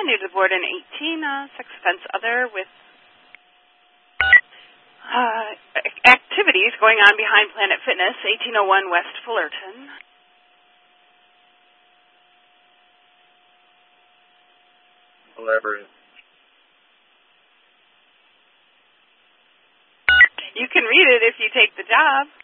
new to the board in 18, sex offense other with activities going on behind Planet Fitness, 1801 West Fullerton. Elaborate. You can read it if you take the job.